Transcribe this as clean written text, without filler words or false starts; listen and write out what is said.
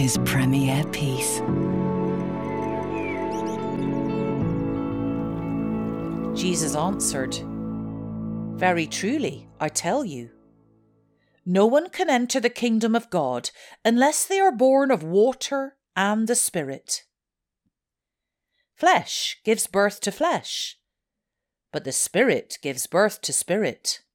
is Premier Peace. Jesus answered, "Very truly, I tell you, no one can enter the kingdom of God unless they are born of water and the Spirit. Flesh gives birth to flesh, but the Spirit gives birth to spirit.